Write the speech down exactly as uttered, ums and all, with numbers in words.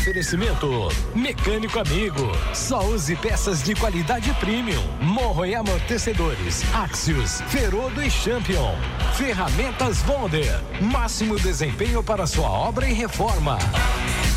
Oferecimento Mecânico Amigo. Só use peças de qualidade premium. Morro e amortecedores. Axios, Ferodo e Champion. Ferramentas Bonder. Máximo desempenho para sua obra e reforma.